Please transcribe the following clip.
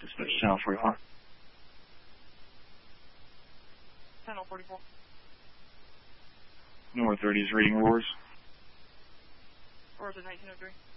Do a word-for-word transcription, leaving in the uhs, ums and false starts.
Dispatch channel forty-four. Channel forty-four. North thirty is reading roars. Roars at nineteen oh three.